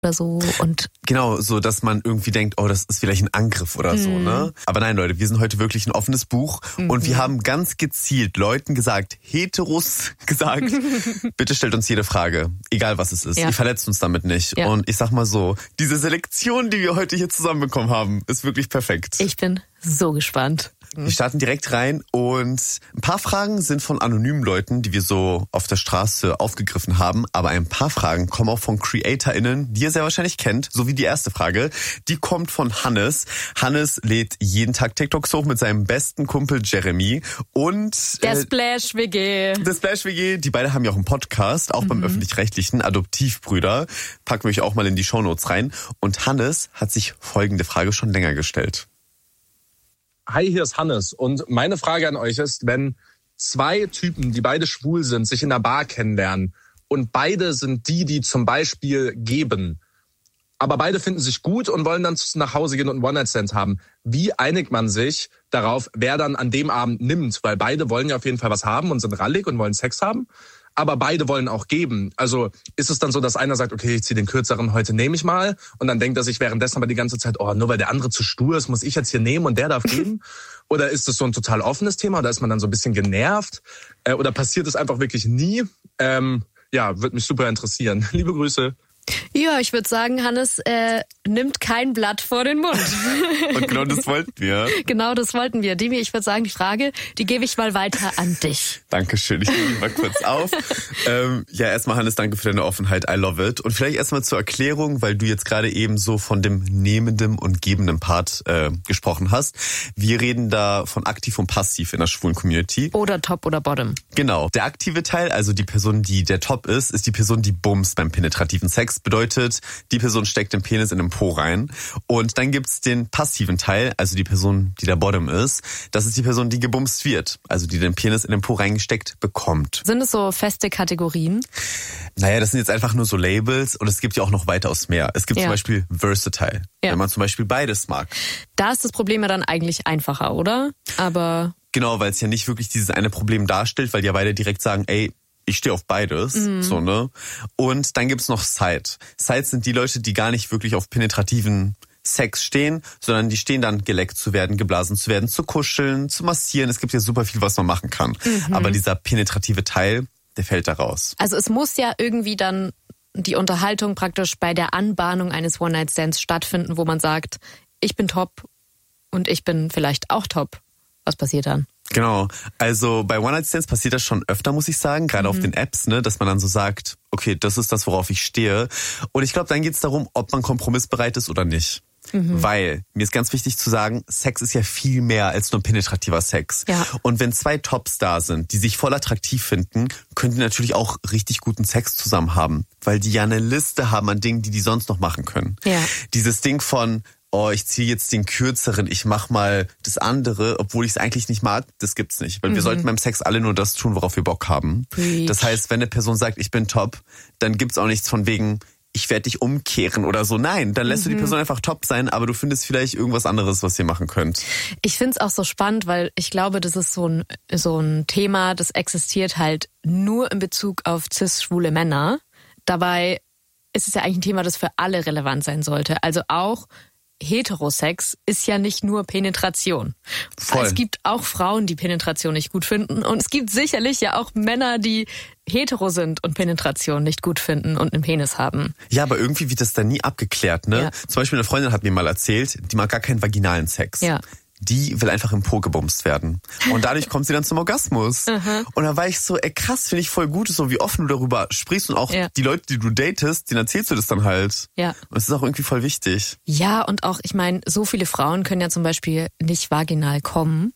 oder so. Und genau, so dass man irgendwie denkt, oh, das ist vielleicht ein Angriff oder so, ne? Aber nein, Leute, wir sind heute wirklich ein offenes Buch und wir haben ganz gezielt Leuten gesagt, Heteros gesagt, bitte stellt uns jede Frage, egal was es ist. Ihr verletzt uns damit nicht. Ja. Und ich sag mal so, diese Selektion, die wir heute hier zusammenbekommen haben, ist wirklich perfekt. Ich bin so gespannt. Wir starten direkt rein und ein paar Fragen sind von anonymen Leuten, die wir so auf der Straße aufgegriffen haben, aber ein paar Fragen kommen auch von CreatorInnen, die ihr sehr wahrscheinlich kennt, so wie die erste Frage. Die kommt von Hannes. Hannes lädt jeden Tag TikToks hoch mit seinem besten Kumpel Jeremy und der Splash WG. Der Splash WG, die beiden haben ja auch einen Podcast, auch beim öffentlich-rechtlichen Adoptivbrüder. Packen wir euch auch mal in die Shownotes rein. Und Hannes hat sich folgende Frage schon länger gestellt. Hi, hier ist Hannes und meine Frage an euch ist, wenn zwei Typen, die beide schwul sind, sich in einer Bar kennenlernen und beide sind die zum Beispiel geben, aber beide finden sich gut und wollen dann nach Hause gehen und einen One-Night-Stand haben. Wie einigt man sich darauf, wer dann an dem Abend nimmt? Weil beide wollen ja auf jeden Fall was haben und sind rallig und wollen Sex haben. Aber beide wollen auch geben. Also ist es dann so, dass einer sagt, okay, ich ziehe den kürzeren, heute nehme ich mal. Und dann denkt er sich währenddessen aber die ganze Zeit, oh, nur weil der andere zu stur ist, muss ich jetzt hier nehmen und der darf geben? Oder ist es so ein total offenes Thema? Oder ist man dann so ein bisschen genervt? Oder passiert es einfach wirklich nie? Würde mich super interessieren. Liebe Grüße. Ja, ich würde sagen, Hannes nimmt kein Blatt vor den Mund. Und genau das wollten wir. Genau das wollten wir. Demi, ich würde sagen, die Frage, die gebe ich mal weiter an dich. Dankeschön, ich nehme die mal kurz auf. Erstmal Hannes, danke für deine Offenheit, I love it. Und vielleicht erstmal zur Erklärung, weil du jetzt gerade eben so von dem nehmenden und gebenden Part gesprochen hast. Wir reden da von aktiv und passiv in der schwulen Community. Oder Top oder Bottom. Genau. Der aktive Teil, also die Person, die der Top ist die Person, die bumst beim penetrativen Sex. Bedeutet, die Person steckt den Penis in den Po rein. Und dann gibt's den passiven Teil, also die Person, die der Bottom ist. Das ist die Person, die gebumst wird, also die den Penis in den Po reingesteckt bekommt. Sind es so feste Kategorien? Naja, das sind jetzt einfach nur so Labels und es gibt ja auch noch weitaus mehr. Es gibt zum Beispiel versatile, wenn man zum Beispiel beides mag. Da ist das Problem ja dann eigentlich einfacher, oder? Aber genau, weil es ja nicht wirklich dieses eine Problem darstellt, weil die ja beide direkt sagen, ey, ich stehe auf beides, so, ne? Und dann gibt's noch Side. Sides sind die Leute, die gar nicht wirklich auf penetrativen Sex stehen, sondern die stehen dann, geleckt zu werden, geblasen zu werden, zu kuscheln, zu massieren. Es gibt ja super viel, was man machen kann. Aber dieser penetrative Teil, der fällt da raus. Also es muss ja irgendwie dann die Unterhaltung praktisch bei der Anbahnung eines One-Night-Stands stattfinden, wo man sagt, ich bin top und ich bin vielleicht auch top. Was passiert dann? Genau, also bei One-Night-Stands passiert das schon öfter, muss ich sagen, gerade auf den Apps, ne, dass man dann so sagt, okay, das ist das, worauf ich stehe. Und ich glaube, dann geht's darum, ob man kompromissbereit ist oder nicht. Weil, mir ist ganz wichtig zu sagen, Sex ist ja viel mehr als nur penetrativer Sex. Ja. Und wenn zwei Tops da sind, die sich voll attraktiv finden, können die natürlich auch richtig guten Sex zusammen haben. Weil die ja eine Liste haben an Dingen, die sonst noch machen können. Ja. Dieses Ding von, oh, ich ziehe jetzt den kürzeren, ich mach mal das andere, obwohl ich es eigentlich nicht mag, das gibt's nicht. Weil wir sollten beim Sex alle nur das tun, worauf wir Bock haben. Preach. Das heißt, wenn eine Person sagt, ich bin top, dann gibt's auch nichts von wegen, ich werde dich umkehren oder so. Nein, dann lässt du die Person einfach top sein, aber du findest vielleicht irgendwas anderes, was ihr machen könnt. Ich find's auch so spannend, weil ich glaube, das ist so ein Thema, das existiert halt nur in Bezug auf cis-schwule Männer. Dabei ist es ja eigentlich ein Thema, das für alle relevant sein sollte. Also auch Heterosex ist ja nicht nur Penetration. Voll. Es gibt auch Frauen, die Penetration nicht gut finden. Und es gibt sicherlich ja auch Männer, die hetero sind und Penetration nicht gut finden und einen Penis haben. Ja, aber irgendwie wird das dann nie abgeklärt, ne? Ja. Zum Beispiel eine Freundin hat mir mal erzählt, die mag gar keinen vaginalen Sex. Ja. Die will einfach im Po gebumst werden. Und dadurch kommt sie dann zum Orgasmus. Und da war ich so, krass, finde ich voll gut, so wie offen du darüber sprichst und auch die Leute, die du datest, denen erzählst du das dann halt. Ja. Und es ist auch irgendwie voll wichtig. Ja, und auch, ich meine, so viele Frauen können ja zum Beispiel nicht vaginal kommen,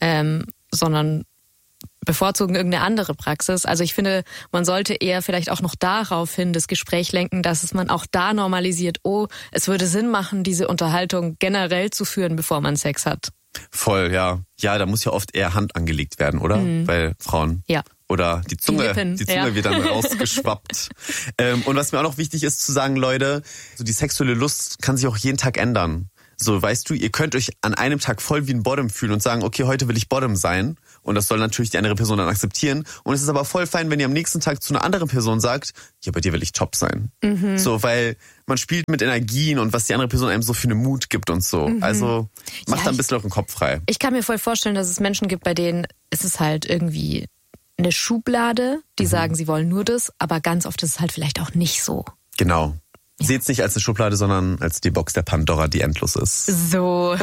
sondern bevorzugen irgendeine andere Praxis. Also ich finde, man sollte eher vielleicht auch noch daraufhin das Gespräch lenken, dass es man auch da normalisiert, es würde Sinn machen, diese Unterhaltung generell zu führen, bevor man Sex hat. Voll, ja. Ja, da muss ja oft eher Hand angelegt werden, oder? Bei Frauen. Ja. Oder die Zunge wird dann rausgeschwappt. Und was mir auch noch wichtig ist zu sagen, Leute, so die sexuelle Lust kann sich auch jeden Tag ändern. So, weißt du, ihr könnt euch an einem Tag voll wie ein Bottom fühlen und sagen, okay, heute will ich Bottom sein. Und das soll natürlich die andere Person dann akzeptieren. Und es ist aber voll fein, wenn ihr am nächsten Tag zu einer anderen Person sagt, ja, bei dir will ich top sein. So, weil man spielt mit Energien und was die andere Person einem so für eine Mut gibt und so. Also macht da ein bisschen auch den Kopf frei. Ich kann mir voll vorstellen, dass es Menschen gibt, bei denen ist es halt irgendwie eine Schublade, die sagen, sie wollen nur das, aber ganz oft ist es halt vielleicht auch nicht so. Genau. Ja. Seht's nicht als eine Schublade, sondern als die Box der Pandora, die endlos ist. So.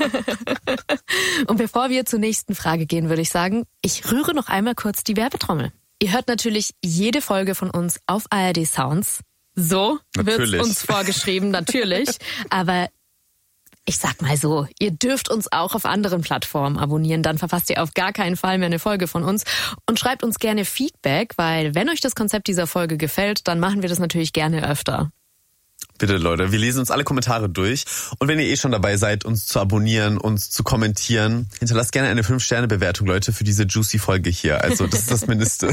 Und bevor wir zur nächsten Frage gehen, würde ich sagen, ich rühre noch einmal kurz die Werbetrommel. Ihr hört natürlich jede Folge von uns auf ARD Sounds. So wird's uns vorgeschrieben, natürlich. Aber ich sag mal so, ihr dürft uns auch auf anderen Plattformen abonnieren, dann verpasst ihr auf gar keinen Fall mehr eine Folge von uns. Und schreibt uns gerne Feedback, weil wenn euch das Konzept dieser Folge gefällt, dann machen wir das natürlich gerne öfter. Bitte, Leute, wir lesen uns alle Kommentare durch. Und wenn ihr schon dabei seid, uns zu abonnieren, uns zu kommentieren, hinterlasst gerne eine 5-Sterne-Bewertung, Leute, für diese juicy Folge hier. Also das ist das Mindeste.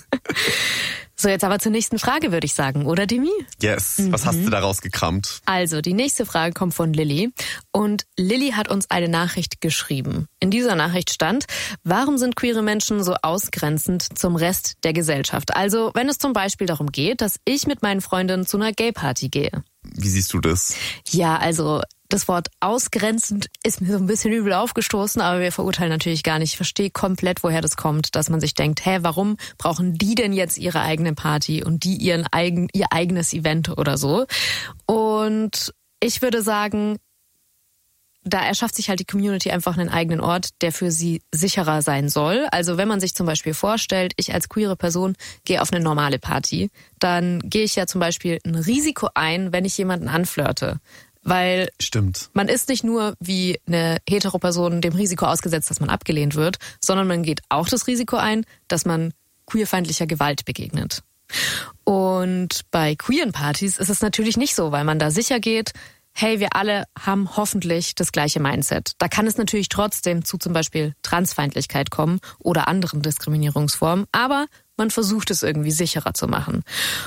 So, jetzt aber zur nächsten Frage, würde ich sagen, oder Demi? Yes, was hast du da rausgekramt? Also, die nächste Frage kommt von Lilly. Und Lilly hat uns eine Nachricht geschrieben. In dieser Nachricht stand, warum sind queere Menschen so ausgrenzend zum Rest der Gesellschaft? Also, wenn es zum Beispiel darum geht, dass ich mit meinen Freundinnen zu einer Gay-Party gehe. Wie siehst du das? Ja, also das Wort ausgrenzend ist mir so ein bisschen übel aufgestoßen, aber wir verurteilen natürlich gar nicht. Ich verstehe komplett, woher das kommt, dass man sich denkt, warum brauchen die denn jetzt ihre eigene Party und die ihr eigenes Event oder so? Und ich würde sagen, da erschafft sich halt die Community einfach einen eigenen Ort, der für sie sicherer sein soll. Also wenn man sich zum Beispiel vorstellt, ich als queere Person gehe auf eine normale Party, dann gehe ich ja zum Beispiel ein Risiko ein, wenn ich jemanden anflirte. Weil man ist nicht nur wie eine Hetero-Person dem Risiko ausgesetzt, dass man abgelehnt wird, sondern man geht auch das Risiko ein, dass man queerfeindlicher Gewalt begegnet. Und bei queeren Partys ist es natürlich nicht so, weil man da sicher geht, hey, wir alle haben hoffentlich das gleiche Mindset. Da kann es natürlich trotzdem zu zum Beispiel Transfeindlichkeit kommen oder anderen Diskriminierungsformen, aber man versucht es irgendwie sicherer zu machen.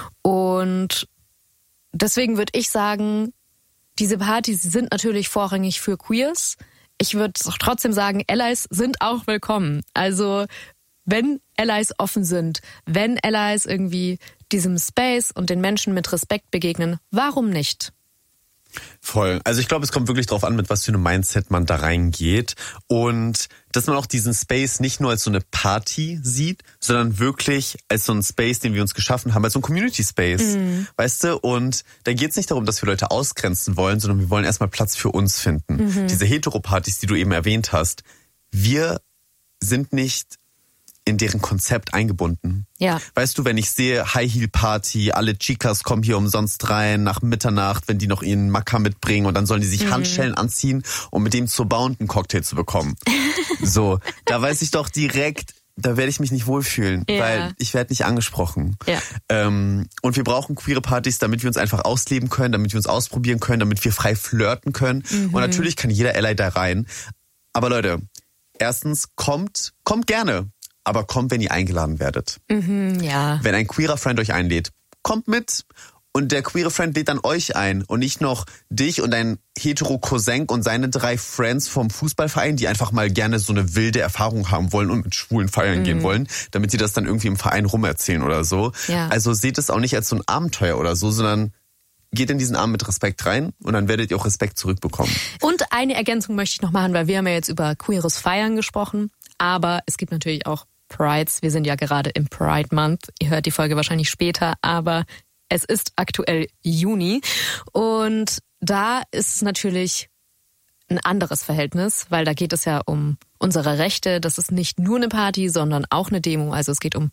Und deswegen würde ich sagen, diese Partys sind natürlich vorrangig für Queers. Ich würde trotzdem sagen, Allies sind auch willkommen. Also wenn Allies offen sind, wenn Allies irgendwie diesem Space und den Menschen mit Respekt begegnen, warum nicht? Voll. Also ich glaube, es kommt wirklich drauf an, mit was für einem Mindset man da reingeht. Und dass man auch diesen Space nicht nur als so eine Party sieht, sondern wirklich als so einen Space, den wir uns geschaffen haben, als so ein Community-Space. Weißt du? Und da geht es nicht darum, dass wir Leute ausgrenzen wollen, sondern wir wollen erstmal Platz für uns finden. Diese Hetero-Partys, die du eben erwähnt hast, wir sind nicht in deren Konzept eingebunden. Ja. Weißt du, wenn ich sehe, High-Heel-Party, alle Chicas kommen hier umsonst rein, nach Mitternacht, wenn die noch ihren Macker mitbringen und dann sollen die sich Handschellen anziehen, um mit dem zur Bound einen Cocktail zu bekommen. So, da weiß ich doch direkt, da werde ich mich nicht wohlfühlen, weil ich werde nicht angesprochen. Ja. Und wir brauchen queere Partys, damit wir uns einfach ausleben können, damit wir uns ausprobieren können, damit wir frei flirten können. Und natürlich kann jeder Ally da rein. Aber Leute, erstens, kommt gerne. Aber kommt, wenn ihr eingeladen werdet. Ja. Wenn ein queerer Friend euch einlädt, kommt mit. Und der queere Friend lädt dann euch ein und nicht noch dich und dein hetero-Cousin und seine 3 Friends vom Fußballverein, die einfach mal gerne so eine wilde Erfahrung haben wollen und mit Schwulen feiern gehen wollen, damit sie das dann irgendwie im Verein rumerzählen oder so. Ja. Also seht es auch nicht als so ein Abenteuer oder so, sondern geht in diesen Abend mit Respekt rein und dann werdet ihr auch Respekt zurückbekommen. Und eine Ergänzung möchte ich noch machen, weil wir haben ja jetzt über queeres Feiern gesprochen, aber es gibt natürlich auch Prides. Wir sind ja gerade im Pride Month. Ihr hört die Folge wahrscheinlich später, aber es ist aktuell Juni. Und da ist es natürlich ein anderes Verhältnis, weil da geht es ja um unsere Rechte. Das ist nicht nur eine Party, sondern auch eine Demo. Also es geht um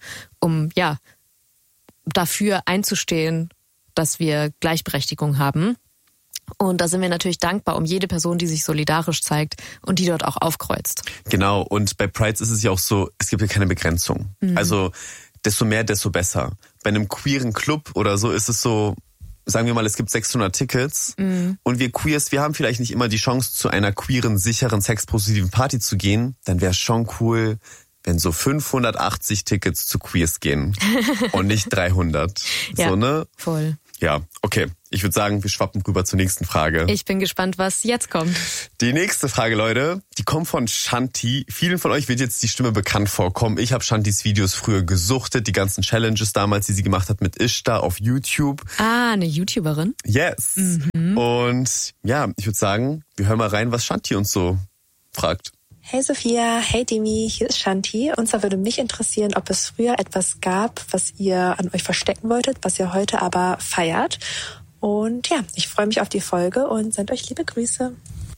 dafür einzustehen, dass wir Gleichberechtigung haben. Und da sind wir natürlich dankbar um jede Person, die sich solidarisch zeigt und die dort auch aufkreuzt. Genau, und bei Prides ist es ja auch so, es gibt ja keine Begrenzung. Also desto mehr, desto besser. Bei einem queeren Club oder so ist es so, sagen wir mal, es gibt 600 Tickets und wir Queers, wir haben vielleicht nicht immer die Chance, zu einer queeren, sicheren, sexpositiven Party zu gehen. Dann wäre es schon cool, wenn so 580 Tickets zu Queers gehen und nicht 300. Ja, so, ne? Voll. Ja, okay. ich würde sagen, wir schwappen rüber zur nächsten Frage. Ich bin gespannt, was jetzt kommt. Die nächste Frage, Leute, die kommt von Shanti. Vielen von euch wird jetzt die Stimme bekannt vorkommen. Ich habe Shantis Videos früher gesuchtet, die ganzen Challenges damals, die sie gemacht hat mit Ishtar auf YouTube. Ah, eine YouTuberin? Yes. Und ja, ich würde sagen, wir hören mal rein, was Shanti uns so fragt. Hey Sophia, hey Demi, hier ist Shanti. Und zwar würde mich interessieren, ob es früher etwas gab, was ihr an euch verstecken wolltet, was ihr heute aber feiert. Und ja, ich freue mich auf die Folge und sende euch liebe Grüße.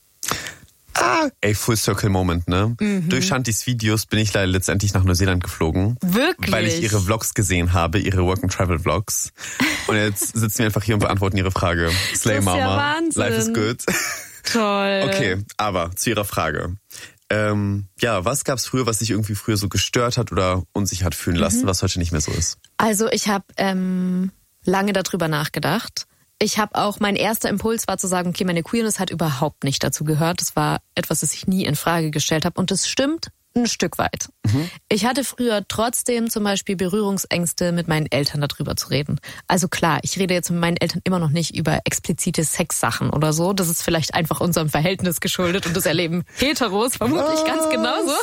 Ey, Full Circle Moment, ne? Durch Shantis Videos bin ich leider letztendlich nach Neuseeland geflogen. Wirklich? Weil ich ihre Vlogs gesehen habe, ihre Work-and-Travel-Vlogs. Und jetzt sitzen wir einfach hier und beantworten ihre Frage. Slay Das ist Mama, ja Wahnsinn. life is good. Toll. Okay, aber zu ihrer Frage. Ja, was gab's früher, was dich irgendwie früher so gestört hat oder unsicher hat fühlen lassen, was heute nicht mehr so ist? Also ich habe lange darüber nachgedacht. Ich habe auch, mein erster Impuls war zu sagen, okay, meine Queerness hat überhaupt nicht dazu gehört. Das war etwas, das ich nie in Frage gestellt habe. Und das stimmt ein Stück weit. Ich hatte früher trotzdem zum Beispiel Berührungsängste, mit meinen Eltern darüber zu reden. Also klar, ich rede jetzt mit meinen Eltern immer noch nicht über explizite Sexsachen oder so. Das ist vielleicht einfach unserem Verhältnis geschuldet und das erleben Heteros vermutlich ganz genauso.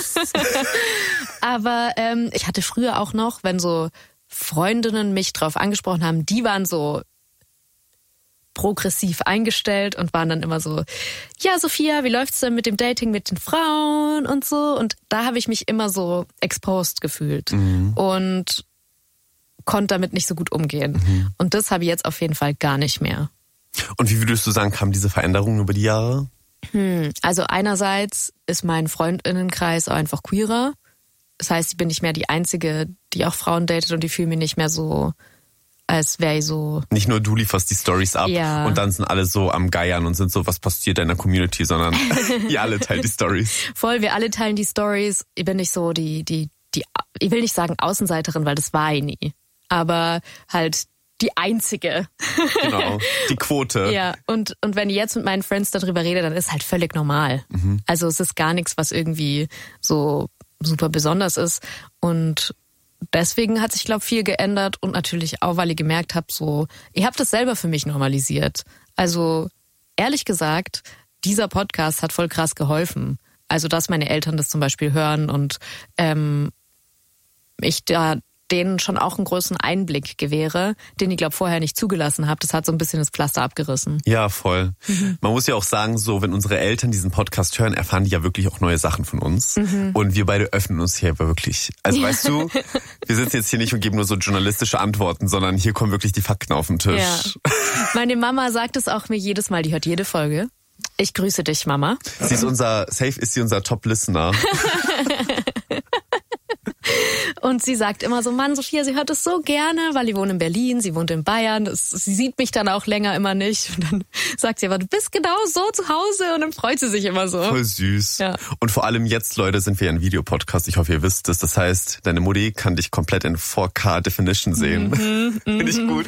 Aber ich hatte früher auch noch, wenn so Freundinnen mich drauf angesprochen haben, die waren so progressiv eingestellt und waren dann immer so, ja Sophia, wie läuft's denn mit dem Dating mit den Frauen und so. Und da habe ich mich immer so exposed gefühlt und konnte damit nicht so gut umgehen. Und das habe ich jetzt auf jeden Fall gar nicht mehr. Und wie würdest du sagen, kam diese Veränderung über die Jahre? Also einerseits ist mein Freundinnenkreis auch einfach queerer. Das heißt, ich bin nicht mehr die Einzige, die auch Frauen datet und die fühlen mich nicht mehr so, als wäre ich so... Nicht nur du lieferst die Stories ab und dann sind alle so am Geiern und sind so, was passiert da in der Community, sondern ihr alle teilt die Stories. Voll, wir alle teilen die Stories. Ich bin nicht so die, ich will nicht sagen Außenseiterin, weil das war ich nie. Aber halt die Einzige. Genau, die Quote. Ja, und wenn ich jetzt mit meinen Friends darüber rede, dann ist halt völlig normal. Also es ist gar nichts, was irgendwie so super besonders ist. Und deswegen hat sich, glaube ich, viel geändert und natürlich auch, weil ich gemerkt habe, so, ich habe das selber für mich normalisiert. Also ehrlich gesagt, dieser Podcast hat voll krass geholfen. Also dass meine Eltern das zum Beispiel hören und ich da denen schon auch einen größeren Einblick gewähre, den ich glaube vorher nicht zugelassen habe. Das hat so ein bisschen das Pflaster abgerissen. Ja, voll. Man muss ja auch sagen, so wenn unsere Eltern diesen Podcast hören, erfahren die ja wirklich auch neue Sachen von uns. Und wir beide öffnen uns hier wirklich. Also weißt du, wir sitzen jetzt hier nicht und geben nur so journalistische Antworten, sondern hier kommen wirklich die Fakten auf den Tisch. Ja. Meine Mama sagt es auch mir jedes Mal, die hört jede Folge. Ich grüße dich, Mama. Safe ist sie unser Top-Listener. Und sie sagt immer so, Mann, Sophia, sie hört es so gerne, weil sie wohnt in Berlin, sie wohnt in Bayern. Sie sieht mich dann auch länger immer nicht. Und dann sagt sie aber, du bist genau so zu Hause. Und dann freut sie sich immer so. Voll süß. Ja. Und vor allem jetzt, Leute, sind wir ein Videopodcast. Ich hoffe, ihr wisst es. Das heißt, deine Mutti kann dich komplett in 4K-Definition sehen. Finde ich gut.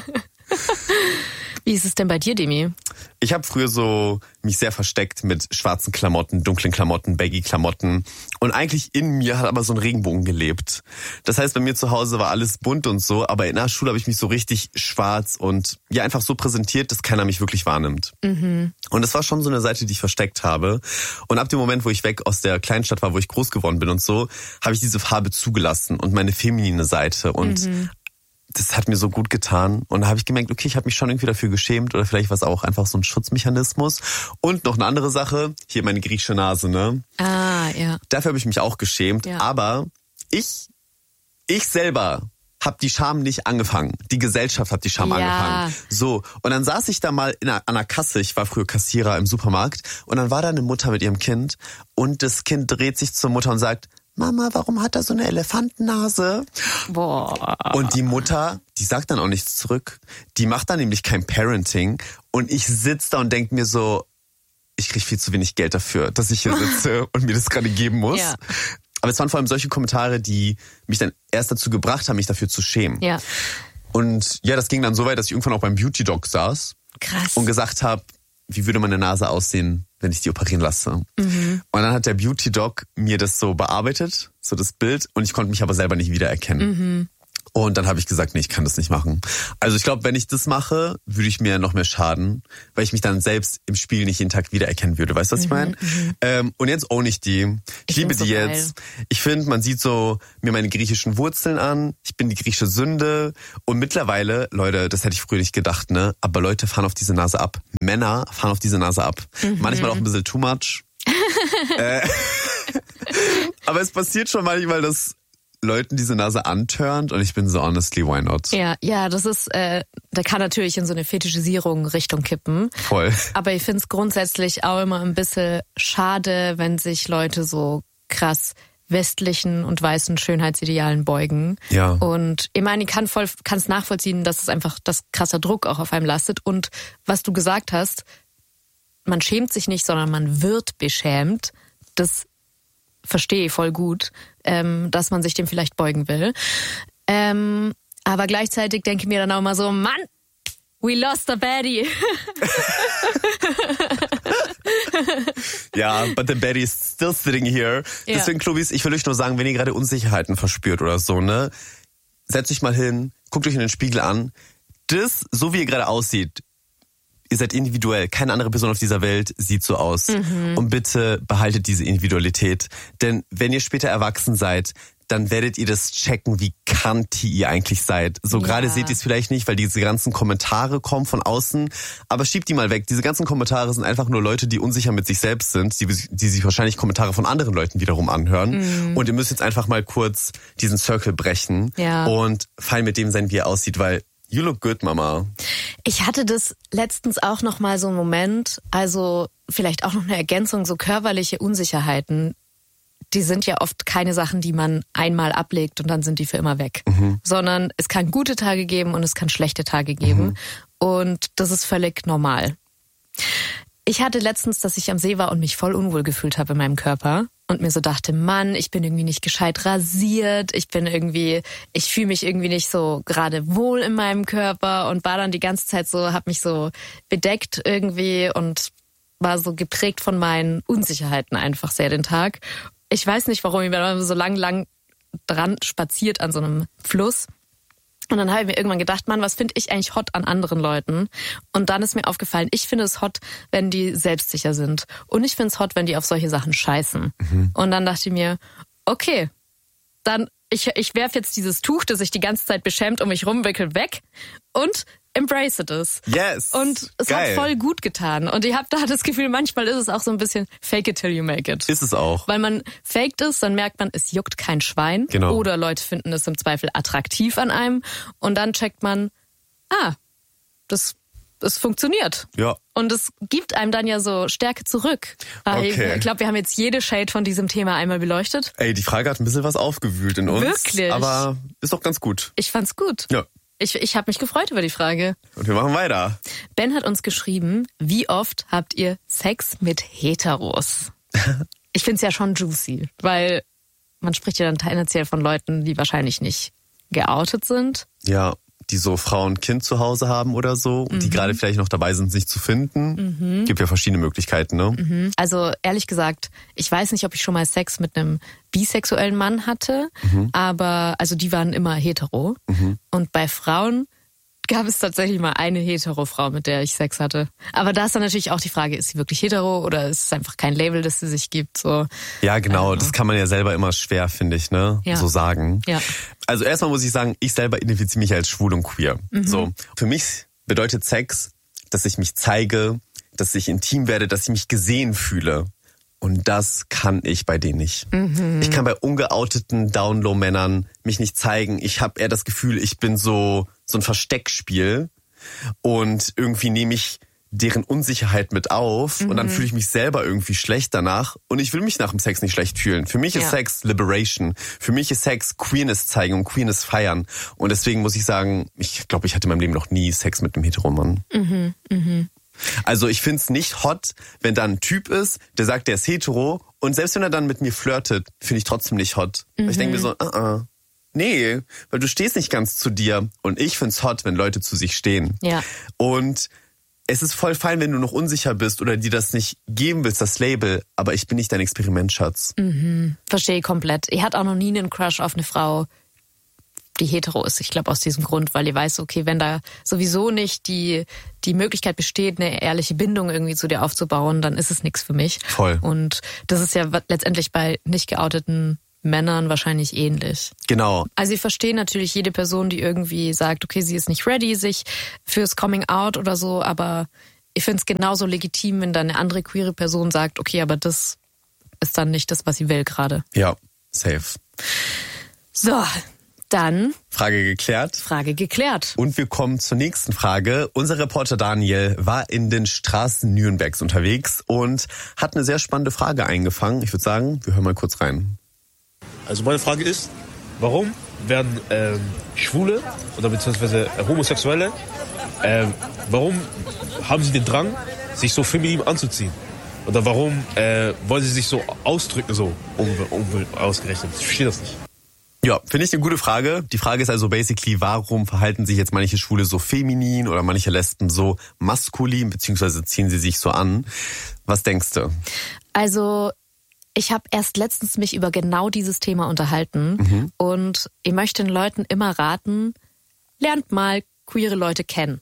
Wie ist es denn bei dir, Demi? Ich habe früher so mich sehr versteckt mit schwarzen Klamotten, dunklen Klamotten, Baggy-Klamotten. Und eigentlich in mir hat aber so ein Regenbogen gelebt. Das heißt, bei mir zu Hause war alles bunt und so, aber in der Schule habe ich mich so richtig schwarz und ja einfach so präsentiert, dass keiner mich wirklich wahrnimmt. Und das war schon so eine Seite, die ich versteckt habe. Und ab dem Moment, wo ich weg aus der Kleinstadt war, wo ich groß geworden bin und so, habe ich diese Farbe zugelassen und meine feminine Seite und das hat mir so gut getan und da habe ich gemerkt, okay, ich habe mich schon irgendwie dafür geschämt oder vielleicht war es auch einfach so ein Schutzmechanismus. Und noch eine andere Sache, hier meine griechische Nase, ne? Ah, ja. Dafür habe ich mich auch geschämt, aber ich selber habe die Scham nicht angefangen. Die Gesellschaft hat die Scham angefangen. So, und dann saß ich da mal an einer Kasse, ich war früher Kassierer im Supermarkt und dann war da eine Mutter mit ihrem Kind und das Kind dreht sich zur Mutter und sagt, Mama, warum hat er so eine Elefantennase? Boah. Und die Mutter, die sagt dann auch nichts zurück. Die macht dann nämlich kein Parenting. Und ich sitze da und denke mir so, ich kriege viel zu wenig Geld dafür, dass ich hier sitze und mir das gerade geben muss. Ja. Aber es waren vor allem solche Kommentare, die mich dann erst dazu gebracht haben, mich dafür zu schämen. Ja. Und ja, das ging dann so weit, dass ich irgendwann auch beim Beauty Doc saß. Krass. Und gesagt habe, wie würde meine Nase aussehen, wenn ich die operieren lasse. Und dann hat der Beauty Doc mir das so bearbeitet, so das Bild, und ich konnte mich aber selber nicht wiedererkennen. Und dann habe ich gesagt, nee, ich kann das nicht machen. Also ich glaube, wenn ich das mache, würde ich mir noch mehr schaden, weil ich mich dann selbst im Spiel nicht jeden Tag wiedererkennen würde. Weißt du, was ich meine? Und jetzt own ich die. Ich liebe die jetzt. Ich finde, man sieht so mir meine griechischen Wurzeln an. Ich bin die griechische Sünde. Und mittlerweile, Leute, das hätte ich früher nicht gedacht, ne? Aber Leute fahren auf diese Nase ab. Männer fahren auf diese Nase ab. Manchmal auch ein bisschen too much. Aber es passiert schon manchmal, dass Leuten diese Nase antörnt und ich bin so, honestly, why not? Ja, das ist, da kann natürlich in so eine Fetischisierung Richtung kippen. Voll. Aber ich finde es grundsätzlich auch immer ein bisschen schade, wenn sich Leute so krass westlichen und weißen Schönheitsidealen beugen. Ja. Und ich meine, ich kann es nachvollziehen, dass es einfach das krasser Druck auch auf einem lastet. Und was du gesagt hast, man schämt sich nicht, sondern man wird beschämt. Das verstehe ich voll gut, dass man sich dem vielleicht beugen will. Aber gleichzeitig denke ich mir dann auch mal so, Mann, we lost a baddie. Ja, but the baddie is still sitting here. Ja. Deswegen, Klubis, ich will euch nur sagen, wenn ihr gerade Unsicherheiten verspürt oder so, ne, setzt euch mal hin, guckt euch in den Spiegel an. Das, so wie ihr gerade aussieht, ihr seid individuell. Keine andere Person auf dieser Welt sieht so aus. Und bitte behaltet diese Individualität. Denn wenn ihr später erwachsen seid, dann werdet ihr das checken, wie kantig ihr eigentlich seid. So gerade seht ihr es vielleicht nicht, weil diese ganzen Kommentare kommen von außen. Aber schiebt die mal weg. Diese ganzen Kommentare sind einfach nur Leute, die unsicher mit sich selbst sind, die sich wahrscheinlich Kommentare von anderen Leuten wiederum anhören. Und ihr müsst jetzt einfach mal kurz diesen Circle brechen und fein mit dem sein, wie er aussieht, weil you look good, Mama. Ich hatte das letztens auch noch mal so einen Moment, also vielleicht auch noch eine Ergänzung, so körperliche Unsicherheiten, die sind ja oft keine Sachen, die man einmal ablegt und dann sind die für immer weg. Sondern es kann gute Tage geben und es kann schlechte Tage geben. Und das ist völlig normal. Ich hatte letztens, dass ich am See war und mich voll unwohl gefühlt habe in meinem Körper und mir so dachte, Mann, ich bin irgendwie nicht gescheit rasiert, ich fühle mich irgendwie nicht so gerade wohl in meinem Körper und war dann die ganze Zeit so, habe mich so bedeckt irgendwie und war so geprägt von meinen Unsicherheiten einfach sehr den Tag. Ich weiß nicht, warum, ich bin so lang dran spaziert an so einem Fluss. Und dann habe ich mir irgendwann gedacht, Mann, was finde ich eigentlich hot an anderen Leuten? Und dann ist mir aufgefallen, ich finde es hot, wenn die selbstsicher sind. Und ich finde es hot, wenn die auf solche Sachen scheißen. Und dann dachte ich mir, okay, dann ich werfe jetzt dieses Tuch, das sich die ganze Zeit beschämt um mich rumwickelt, weg und embrace es. Yes. Und es hat voll gut getan. Und ich habe da das Gefühl, manchmal ist es auch so ein bisschen fake it till you make it. Ist es auch. Weil man faked es, dann merkt man, es juckt kein Schwein. Genau. Oder Leute finden es im Zweifel attraktiv an einem. Und dann checkt man, es funktioniert. Ja. Und es gibt einem dann ja so Stärke zurück. Okay. Ich glaube, wir haben jetzt jede Shade von diesem Thema einmal beleuchtet. Ey, die Frage hat ein bisschen was aufgewühlt in uns. Wirklich? Aber ist doch ganz gut. Ich fand's gut. Ja. Ich habe mich gefreut über die Frage. Und wir machen weiter. Ben hat uns geschrieben, wie oft habt ihr Sex mit Heteros? Ich find's ja schon juicy, weil man spricht ja dann tendenziell von Leuten, die wahrscheinlich nicht geoutet sind. Ja, die so Frau und Kind zu Hause haben oder so, und die gerade vielleicht noch dabei sind, sich zu finden. Gibt ja verschiedene Möglichkeiten, ne? Also ehrlich gesagt, ich weiß nicht, ob ich schon mal Sex mit einem bisexuellen Mann hatte, aber also die waren immer hetero. Und bei Frauen gab es tatsächlich mal eine hetero-Frau, mit der ich Sex hatte. Aber da ist dann natürlich auch die Frage, ist sie wirklich hetero oder ist es einfach kein Label, das sie sich gibt? So. Ja, genau. Das kann man ja selber immer schwer, finde ich, ne? Ja. So sagen. Ja. Also erstmal muss ich sagen, ich selber identifiziere mich als schwul und queer. So. Für mich bedeutet Sex, dass ich mich zeige, dass ich intim werde, dass ich mich gesehen fühle. Und das kann ich bei denen nicht. Ich kann bei ungeouteten Down-Low-Männern mich nicht zeigen. Ich habe eher das Gefühl, ich bin so ein Versteckspiel und irgendwie nehme ich deren Unsicherheit mit auf und dann fühle ich mich selber irgendwie schlecht danach und ich will mich nach dem Sex nicht schlecht fühlen. Für mich ist Sex Liberation. Für mich ist Sex Queerness zeigen und Queerness feiern. Und deswegen muss ich sagen, ich glaube, ich hatte in meinem Leben noch nie Sex mit einem Heteromann. Also ich find's nicht hot, wenn da ein Typ ist, der sagt, der ist hetero und selbst wenn er dann mit mir flirtet, finde ich trotzdem nicht hot. Weil ich denke mir so, nee, weil du stehst nicht ganz zu dir und ich find's hot, wenn Leute zu sich stehen. Ja. Und es ist voll fein, wenn du noch unsicher bist oder dir das nicht geben willst, das Label, aber ich bin nicht dein Experiment, Schatz. Verstehe ich komplett. Ich hatte auch noch nie einen Crush auf eine Frau die hetero ist. Ich glaube aus diesem Grund, weil ihr weiß, okay, wenn da sowieso nicht die Möglichkeit besteht, eine ehrliche Bindung irgendwie zu dir aufzubauen, dann ist es nichts für mich. Voll. Und das ist ja letztendlich bei nicht geouteten Männern wahrscheinlich ähnlich. Genau. Also ich verstehe natürlich jede Person, die irgendwie sagt, okay, sie ist nicht ready, sich fürs Coming Out oder so, aber ich finde es genauso legitim, wenn dann eine andere queere Person sagt, okay, aber das ist dann nicht das, was sie will gerade. Ja, safe. So, dann Frage geklärt. Frage geklärt. Und wir kommen zur nächsten Frage. Unser Reporter Daniel war in den Straßen Nürnbergs unterwegs und hat eine sehr spannende Frage eingefangen. Ich würde sagen, wir hören mal kurz rein. Also meine Frage ist, warum werden Schwule oder beziehungsweise Homosexuelle, warum haben sie den Drang, sich so feminin anzuziehen? Oder warum wollen sie sich so ausdrücken, so ausgerechnet? Ich verstehe das nicht. Ja, finde ich eine gute Frage. Die Frage ist also basically, warum verhalten sich jetzt manche Schwule so feminin oder manche Lesben so maskulin, beziehungsweise ziehen sie sich so an? Was denkst du? Also ich habe erst letztens mich über genau dieses Thema unterhalten und ich möchte den Leuten immer raten, lernt mal queere Leute kennen.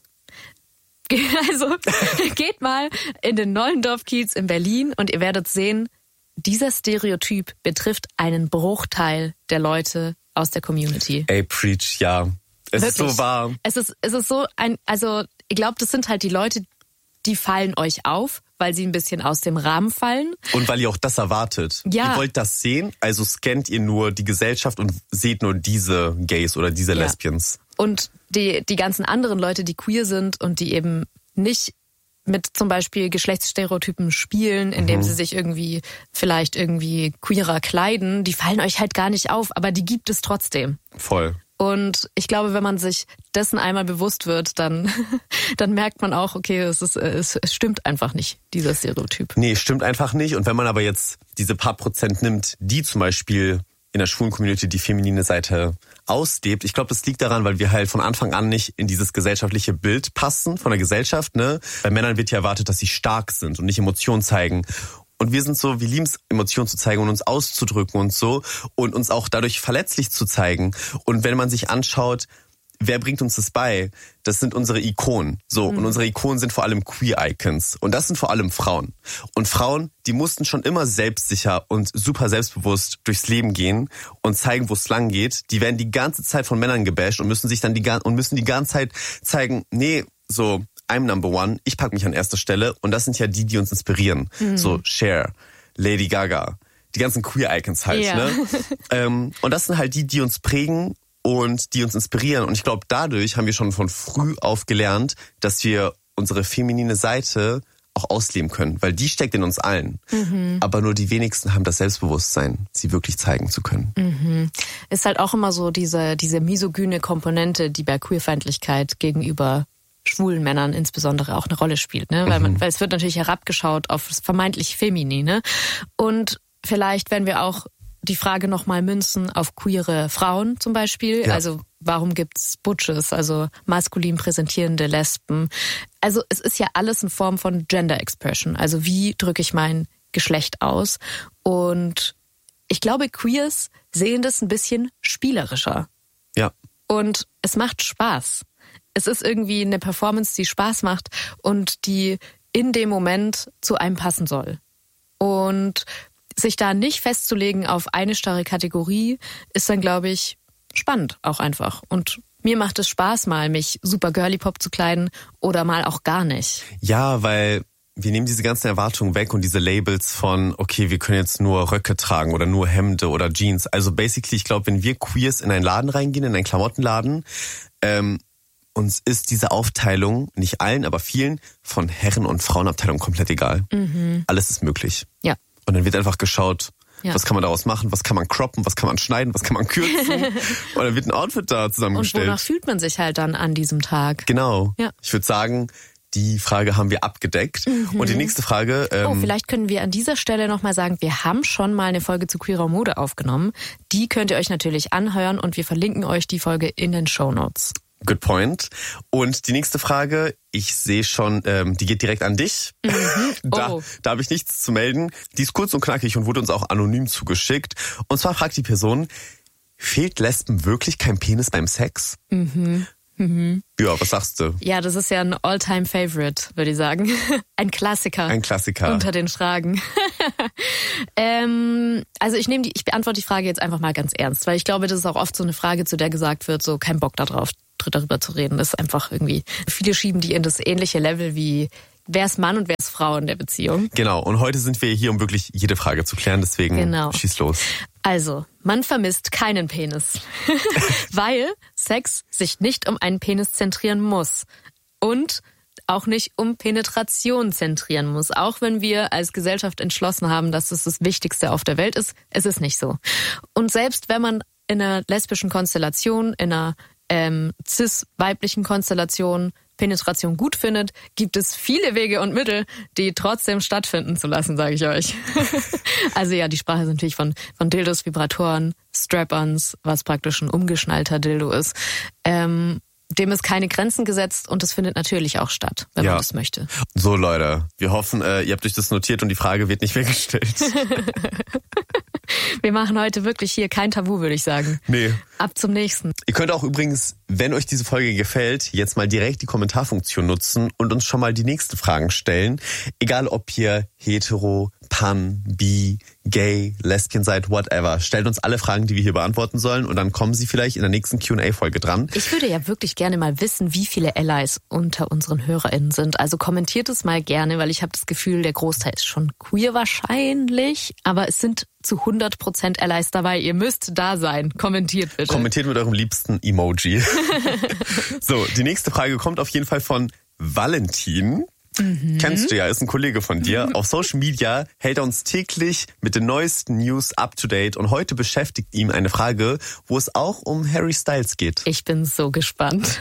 Also geht mal in den Nollendorf-Kiez in Berlin und ihr werdet sehen, dieser Stereotyp betrifft einen Bruchteil der Leute aus der Community. Ey, preach, ja. Es Wirklich. ist so wahr. Es ist so also ich glaube, das sind halt die Leute, die fallen euch auf, weil sie ein bisschen aus dem Rahmen fallen. Und weil ihr auch das erwartet. Ja. Ihr wollt das sehen, also scannt ihr nur die Gesellschaft und seht nur diese Gays oder diese Lesbians. Und die ganzen anderen Leute, die queer sind und die eben nicht mit zum Beispiel Geschlechtsstereotypen spielen, indem sie sich vielleicht irgendwie queerer kleiden, die fallen euch halt gar nicht auf, aber die gibt es trotzdem. Voll. Und ich glaube, wenn man sich dessen einmal bewusst wird, dann merkt man auch, okay, es stimmt einfach nicht, dieser Stereotyp. Nee, stimmt einfach nicht. Und wenn man aber jetzt diese paar Prozent nimmt, die zum Beispiel in der schwulen Community die feminine Seite auslebt, ich glaube, das liegt daran, weil wir halt von Anfang an nicht in dieses gesellschaftliche Bild passen von der Gesellschaft, ne? Bei Männern wird ja erwartet, dass sie stark sind und nicht Emotionen zeigen. Und wir sind so, wir lieben es, Emotionen zu zeigen und uns auszudrücken und so und uns auch dadurch verletzlich zu zeigen. Und wenn man sich anschaut, wer bringt uns das bei? Das sind unsere Ikonen. So, und unsere Ikonen sind vor allem Queer-Icons. Und das sind vor allem Frauen. Und Frauen, die mussten schon immer selbstsicher und super selbstbewusst durchs Leben gehen und zeigen, wo es lang geht. Die werden die ganze Zeit von Männern gebasht und müssen die ganze Zeit zeigen, nee, so, I'm number one, ich pack mich an erster Stelle. Und das sind ja die uns inspirieren. So, Cher, Lady Gaga, die ganzen Queer-Icons halt, ne? Und das sind halt die uns prägen und die uns inspirieren. Und ich glaube, dadurch haben wir schon von früh auf gelernt, dass wir unsere feminine Seite auch ausleben können. Weil die steckt in uns allen. Aber nur die wenigsten haben das Selbstbewusstsein, sie wirklich zeigen zu können. Ist halt auch immer so diese misogyne Komponente, die bei Queerfeindlichkeit gegenüber schwulen Männern insbesondere auch eine Rolle spielt, ne? Weil es wird natürlich herabgeschaut auf das vermeintlich Feminine. Und vielleicht, wenn wir auch die Frage nochmal münzen auf queere Frauen zum Beispiel. Ja. Also warum gibt's Butches, also maskulin präsentierende Lesben? Also es ist ja alles in Form von Gender Expression. Also wie drücke ich mein Geschlecht aus? Und ich glaube, Queers sehen das ein bisschen spielerischer. Ja. Und es macht Spaß. Es ist irgendwie eine Performance, die Spaß macht und die in dem Moment zu einem passen soll. Und sich da nicht festzulegen auf eine starre Kategorie, ist dann, glaube ich, spannend auch einfach. Und mir macht es Spaß, mal mich super Girly-Pop zu kleiden oder mal auch gar nicht. Ja, weil wir nehmen diese ganzen Erwartungen weg und diese Labels von, okay, wir können jetzt nur Röcke tragen oder nur Hemde oder Jeans. Also basically, ich glaube, wenn wir Queers in einen Laden reingehen, in einen Klamottenladen, uns ist diese Aufteilung, nicht allen, aber vielen, von Herren- und Frauenabteilung komplett egal. Alles ist möglich. Ja. Und dann wird einfach geschaut, was kann man daraus machen, was kann man croppen, was kann man schneiden, was kann man kürzen. Und dann wird ein Outfit da zusammengestellt. Und wonach fühlt man sich halt dann an diesem Tag? Genau. Ja. Ich würde sagen, die Frage haben wir abgedeckt. Und die nächste Frage... vielleicht können wir an dieser Stelle nochmal sagen, wir haben schon mal eine Folge zu queerer Mode aufgenommen. Die könnt ihr euch natürlich anhören und wir verlinken euch die Folge in den Shownotes. Good point. Und die nächste Frage, ich sehe schon, die geht direkt an dich. Da habe ich nichts zu melden. Die ist kurz und knackig und wurde uns auch anonym zugeschickt. Und zwar fragt die Person, Fehlt Lesben wirklich kein Penis beim Sex? Ja, was sagst du? Ja, das ist ja ein All-Time-Favorite, würde ich sagen. Ein Klassiker. Ein Klassiker. Unter den Fragen. Also ich beantworte die Frage jetzt einfach mal ganz ernst, weil ich glaube, das ist auch oft so eine Frage, zu der gesagt wird, so kein Bock darauf, darüber zu reden. Das ist einfach irgendwie, viele schieben die in das ähnliche Level wie wer ist Mann und wer ist Frau in der Beziehung. Genau, und heute sind wir hier, um wirklich jede Frage zu klären, deswegen schieß los. Also, man vermisst keinen Penis, weil Sex sich nicht um einen Penis zentrieren muss und auch nicht um Penetration zentrieren muss. Auch wenn wir als Gesellschaft entschlossen haben, dass es das Wichtigste auf der Welt ist, es ist nicht so. Und selbst wenn man in einer lesbischen Konstellation, in einer cis-weiblichen Konstellation Penetration gut findet, gibt es viele Wege und Mittel, die trotzdem stattfinden zu lassen, sage ich euch. Also ja, die Sprache ist natürlich von Dildos, Vibratoren, Strap-ons, was praktisch ein umgeschnallter Dildo ist. Dem ist keine Grenzen gesetzt und es findet natürlich auch statt, wenn man das möchte. So Leute, wir hoffen, ihr habt euch das notiert und die Frage wird nicht mehr gestellt. Wir machen heute wirklich hier kein Tabu, würde ich sagen. Nee. Ab zum nächsten. Ihr könnt auch übrigens, wenn euch diese Folge gefällt, jetzt mal direkt die Kommentarfunktion nutzen und uns schon mal die nächsten Fragen stellen. Egal ob ihr hetero, pan, bi, gay, lesbian seid, whatever. Stellt uns alle Fragen, die wir hier beantworten sollen und dann kommen sie vielleicht in der nächsten Q&A-Folge dran. Ich würde ja wirklich gerne mal wissen, wie viele Allies unter unseren HörerInnen sind. Also kommentiert es mal gerne, weil ich habe das Gefühl, der Großteil ist schon queer wahrscheinlich, aber es sind zu 100% Allies dabei. Ihr müsst da sein. Kommentiert bitte. Kommentiert mit eurem liebsten Emoji. So, die nächste Frage kommt auf jeden Fall von Valentin. Kennst du ja, ist ein Kollege von dir. Auf Social Media hält er uns täglich mit den neuesten News up to date und heute beschäftigt ihm eine Frage, wo es auch um Harry Styles geht. Ich bin so gespannt.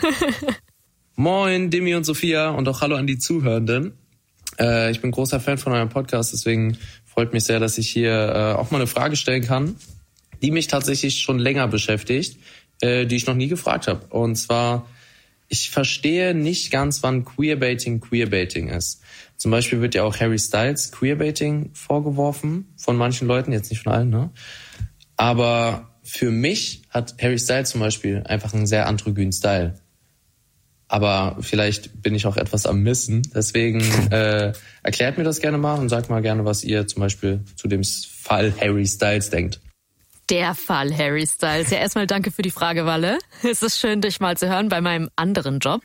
Moin, Demi und Sophia und auch hallo an die Zuhörenden. Ich bin großer Fan von eurem Podcast, deswegen freut mich sehr, dass ich hier auch mal eine Frage stellen kann, die mich tatsächlich schon länger beschäftigt, die ich noch nie gefragt habe. Und zwar, ich verstehe nicht ganz, wann Queerbaiting ist. Zum Beispiel wird ja auch Harry Styles Queerbaiting vorgeworfen von manchen Leuten, jetzt nicht von allen, ne? Aber für mich hat Harry Styles zum Beispiel einfach einen sehr androgynen Style. Aber vielleicht bin ich auch etwas am Missen. Deswegen erklärt mir das gerne mal und sagt mal gerne, was ihr zum Beispiel zu dem Fall Harry Styles denkt. Der Fall Harry Styles. Ja, erstmal danke für die Frage, Walle. Es ist schön, dich mal zu hören bei meinem anderen Job.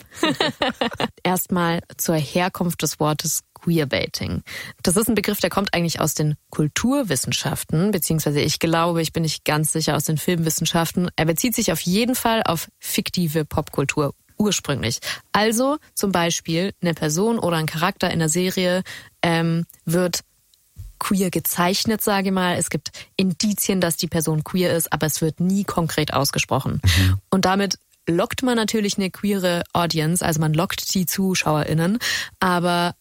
Erstmal zur Herkunft des Wortes Queerbaiting. Das ist ein Begriff, der kommt eigentlich aus den Kulturwissenschaften, beziehungsweise ich bin nicht ganz sicher, aus den Filmwissenschaften. Er bezieht sich auf jeden Fall auf fiktive Popkultur ursprünglich. Also zum Beispiel eine Person oder ein Charakter in der Serie wird queer gezeichnet, sage ich mal. Es gibt Indizien, dass die Person queer ist, aber es wird nie konkret ausgesprochen. Und damit lockt man natürlich eine queere Audience, also man lockt die ZuschauerInnen, aber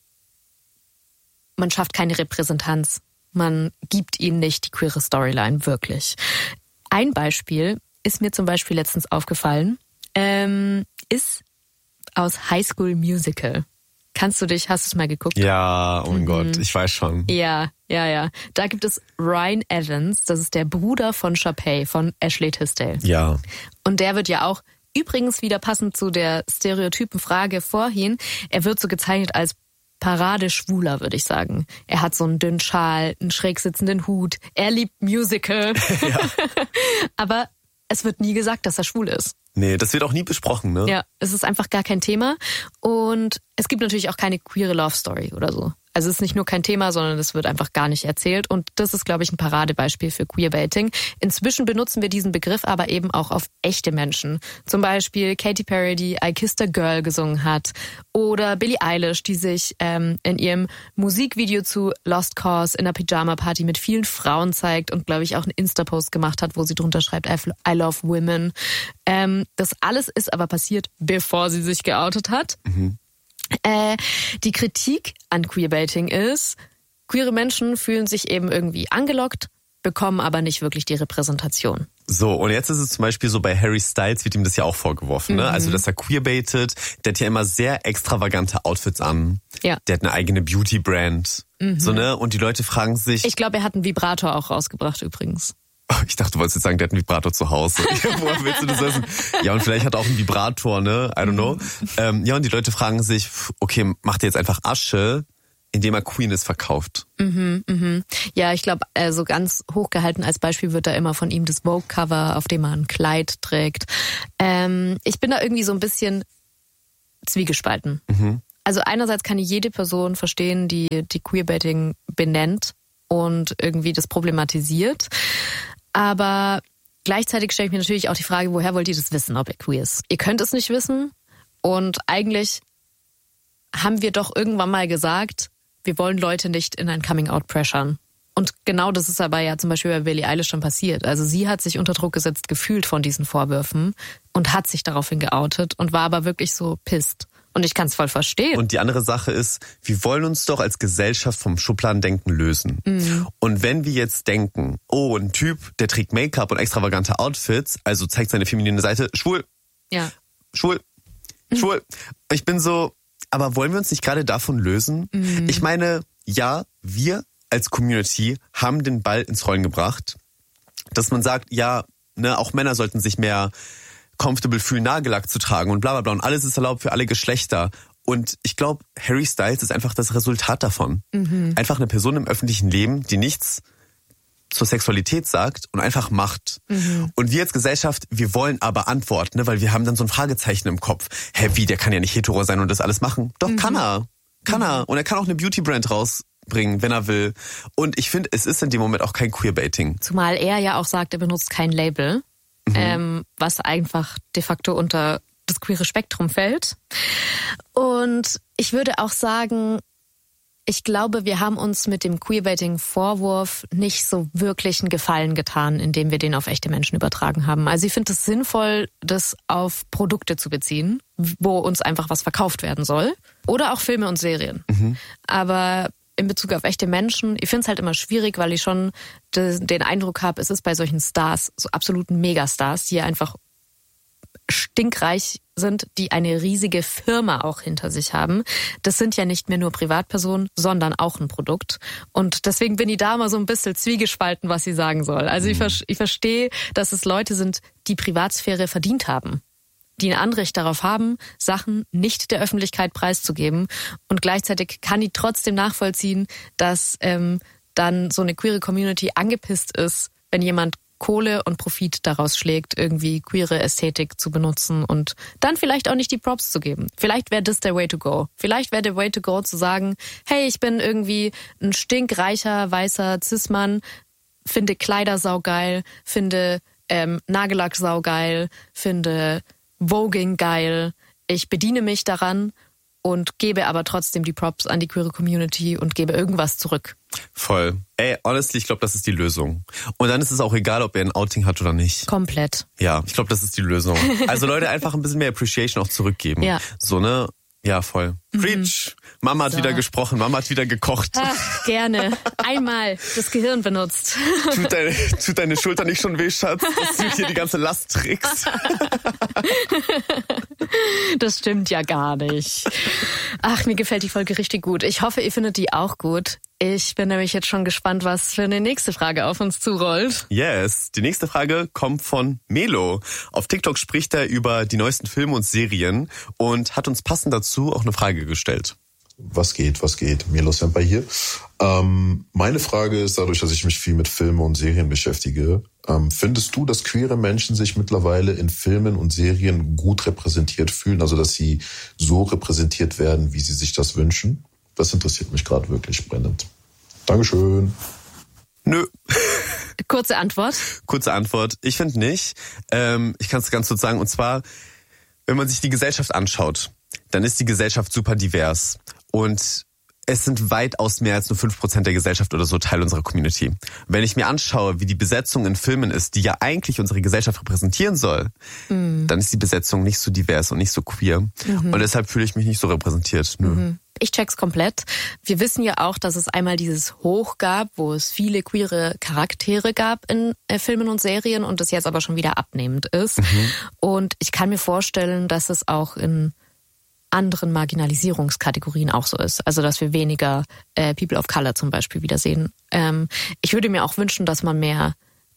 man schafft keine Repräsentanz. Man gibt ihnen nicht die queere Storyline wirklich. Ein Beispiel ist mir zum Beispiel letztens aufgefallen, ist aus High School Musical. Hast du es mal geguckt? Ja, oh mein Gott, ich weiß schon. Ja. Da gibt es Ryan Evans, das ist der Bruder von Sharpay, von Ashley Tisdale. Ja. Und der wird ja auch, übrigens wieder passend zu der Stereotypenfrage vorhin, er wird so gezeichnet als Paradeschwuler, würde ich sagen. Er hat so einen dünnen Schal, einen schräg sitzenden Hut, er liebt Musical. Ja. Aber es wird nie gesagt, dass er schwul ist. Nee, das wird auch nie besprochen, ne? Ja, es ist einfach gar kein Thema. Und es gibt natürlich auch keine queere Love Story oder so. Also es ist nicht nur kein Thema, sondern es wird einfach gar nicht erzählt. Und das ist, glaube ich, ein Paradebeispiel für Queerbaiting. Inzwischen benutzen wir diesen Begriff aber eben auch auf echte Menschen. Zum Beispiel Katy Perry, die I Kissed a Girl gesungen hat. Oder Billie Eilish, die sich in ihrem Musikvideo zu Lost Cause in einer Pyjama-Party mit vielen Frauen zeigt und, glaube ich, auch einen Insta-Post gemacht hat, wo sie drunter schreibt, I love women. Das alles ist aber passiert, bevor sie sich geoutet hat. Die Kritik an Queerbaiting ist, queere Menschen fühlen sich eben irgendwie angelockt, bekommen aber nicht wirklich die Repräsentation. So, und jetzt ist es zum Beispiel so, bei Harry Styles wird ihm das ja auch vorgeworfen, ne? Also, dass er queerbaitet, der hat ja immer sehr extravagante Outfits an. Ja. Der hat eine eigene Beauty-Brand. So, ne? Und die Leute fragen sich... Ich glaube, er hat einen Vibrator auch rausgebracht übrigens. Ich dachte, du wolltest jetzt sagen, der hat einen Vibrator zu Hause. Woher willst du das wissen? Ja, und vielleicht hat er auch einen Vibrator, ne? I don't know. Ja, und die Leute fragen sich, okay, macht er jetzt einfach Asche, indem er Queerness verkauft? Ja, ich glaube, so ganz hochgehalten als Beispiel wird da immer von ihm das Vogue-Cover, auf dem er ein Kleid trägt. Ich bin da irgendwie so ein bisschen zwiegespalten. Also einerseits kann jede Person verstehen, die Queerbaiting benennt und irgendwie das problematisiert. Aber gleichzeitig stelle ich mir natürlich auch die Frage, woher wollt ihr das wissen, ob er queer ist? Ihr könnt es nicht wissen. Und eigentlich haben wir doch irgendwann mal gesagt, wir wollen Leute nicht in ein Coming-out pressern. Und genau das ist aber ja zum Beispiel bei Billie Eilish schon passiert. Also sie hat sich unter Druck gesetzt gefühlt von diesen Vorwürfen und hat sich daraufhin geoutet und war aber wirklich so pisst. Und ich kann es voll verstehen. Und die andere Sache ist, wir wollen uns doch als Gesellschaft vom Schubladendenken lösen. Und wenn wir jetzt denken, oh, ein Typ, der trägt Make-up und extravagante Outfits, also zeigt seine feminine Seite, schwul. Ja. Schwul. Ich bin so, aber wollen wir uns nicht gerade davon lösen? Ich meine, ja, wir als Community haben den Ball ins Rollen gebracht, dass man sagt, ja, ne, auch Männer sollten sich mehr comfortable fühlen, Nagellack zu tragen und bla bla bla und alles ist erlaubt für alle Geschlechter. Und ich glaube, Harry Styles ist einfach das Resultat davon. Einfach eine Person im öffentlichen Leben, die nichts zur Sexualität sagt und einfach macht. Und wir als Gesellschaft, wir wollen aber Antworten, ne, weil wir haben dann so ein Fragezeichen im Kopf. Hä, wie, der kann ja nicht hetero sein und das alles machen. Doch, kann er. Kann er. Und er kann auch eine Beauty-Brand rausbringen, wenn er will. Und ich finde, es ist in dem Moment auch kein Queerbaiting. Zumal er ja auch sagt, er benutzt kein Label. Was einfach de facto unter das queere Spektrum fällt. Und ich würde auch sagen, ich glaube, wir haben uns mit dem Queerbaiting-Vorwurf nicht so wirklich einen Gefallen getan, indem wir den auf echte Menschen übertragen haben. Also ich finde es sinnvoll, das auf Produkte zu beziehen, wo uns einfach was verkauft werden soll. Oder auch Filme und Serien. Aber in Bezug auf echte Menschen, ich finde es halt immer schwierig, weil ich schon den Eindruck habe, es ist bei solchen Stars, so absoluten Megastars, die einfach stinkreich sind, die eine riesige Firma auch hinter sich haben. Das sind ja nicht mehr nur Privatpersonen, sondern auch ein Produkt. Und deswegen bin ich da mal so ein bisschen zwiegespalten, was sie sagen soll. Also ich verstehe, dass es Leute sind, die Privatsphäre verdient haben, die ein Anrecht darauf haben, Sachen nicht der Öffentlichkeit preiszugeben. Und gleichzeitig kann ich trotzdem nachvollziehen, dass dann so eine queere Community angepisst ist, wenn jemand Kohle und Profit daraus schlägt, irgendwie queere Ästhetik zu benutzen und dann vielleicht auch nicht die Props zu geben. Vielleicht wäre das der Way to go. Vielleicht wäre der Way to go zu sagen, hey, ich bin irgendwie ein stinkreicher, weißer Cis-Mann, finde Kleider saugeil, finde Nagellack saugeil, finde Voging geil. Ich bediene mich daran und gebe aber trotzdem die Props an die queere Community und gebe irgendwas zurück. Voll. Ey, honestly, ich glaube, das ist die Lösung. Und dann ist es auch egal, ob er ein Outing hat oder nicht. Komplett. Ja, ich glaube, das ist die Lösung. Also Leute, einfach ein bisschen mehr Appreciation auch zurückgeben. Ja. So, ne? Ja, voll. Preach. Mama hat wieder gesprochen, Mama hat wieder gekocht. Ach, gerne. Einmal das Gehirn benutzt. Tut deine Schulter nicht schon weh, Schatz, dass du hier die ganze Last trägst? Das stimmt ja gar nicht. Ach, mir gefällt die Folge richtig gut. Ich hoffe, ihr findet die auch gut. Ich bin nämlich jetzt schon gespannt, was für eine nächste Frage auf uns zurollt. Yes, die nächste Frage kommt von Melo. Auf TikTok spricht er über die neuesten Filme und Serien und hat uns passend dazu auch eine Frage gestellt. Was geht? Melo Senpai hier. Meine Frage ist, dadurch, dass ich mich viel mit Filmen und Serien beschäftige, findest du, dass queere Menschen sich mittlerweile in Filmen und Serien gut repräsentiert fühlen, also dass sie so repräsentiert werden, wie sie sich das wünschen? Das interessiert mich gerade wirklich brennend. Dankeschön. Nö. Kurze Antwort. Ich finde nicht. Ich kann es ganz kurz sagen. Und zwar, wenn man sich die Gesellschaft anschaut, dann ist die Gesellschaft super divers. Und es sind weitaus mehr als nur 5% der Gesellschaft oder so Teil unserer Community. Wenn ich mir anschaue, wie die Besetzung in Filmen ist, die ja eigentlich unsere Gesellschaft repräsentieren soll, dann ist die Besetzung nicht so divers und nicht so queer. Und deshalb fühle ich mich nicht so repräsentiert. Nö. Ich check's komplett. Wir wissen ja auch, dass es einmal dieses Hoch gab, wo es viele queere Charaktere gab in Filmen und Serien und das jetzt aber schon wieder abnehmend ist. Und ich kann mir vorstellen, dass es auch in anderen Marginalisierungskategorien auch so ist. Also dass wir weniger People of Color zum Beispiel wiedersehen. Ich würde mir auch wünschen, dass man mehr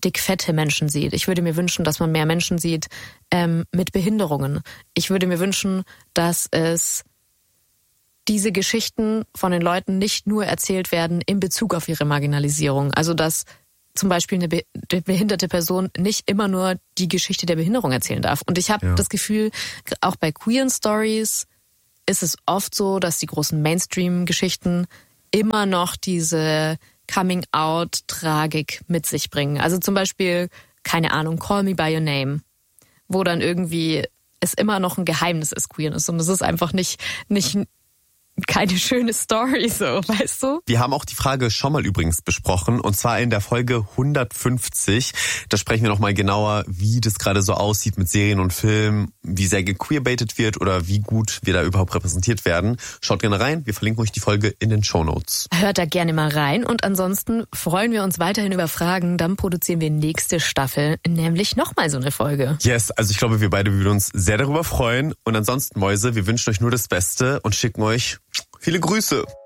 dickfette Menschen sieht. Ich würde mir wünschen, dass man mehr Menschen sieht mit Behinderungen. Ich würde mir wünschen, dass es diese Geschichten von den Leuten nicht nur erzählt werden in Bezug auf ihre Marginalisierung. Also dass zum Beispiel eine behinderte Person nicht immer nur die Geschichte der Behinderung erzählen darf. Und ich habe das Gefühl, auch bei queeren Stories ist es oft so, dass die großen Mainstream-Geschichten immer noch diese Coming-out-Tragik mit sich bringen. Also zum Beispiel, keine Ahnung, Call Me By Your Name, wo dann irgendwie es immer noch ein Geheimnis ist, queer ist. Und es ist einfach nicht keine schöne Story, so, weißt du? Wir haben auch die Frage schon mal übrigens besprochen, und zwar in der Folge 150. Da sprechen wir nochmal genauer, wie das gerade so aussieht mit Serien und Filmen, wie sehr gequeerbaitet wird oder wie gut wir da überhaupt repräsentiert werden. Schaut gerne rein, wir verlinken euch die Folge in den Shownotes. Hört da gerne mal rein und ansonsten freuen wir uns weiterhin über Fragen. Dann produzieren wir nächste Staffel, nämlich nochmal so eine Folge. Yes, also ich glaube, wir beide würden uns sehr darüber freuen. Und ansonsten, Mäuse, wir wünschen euch nur das Beste und schicken euch viele Grüße.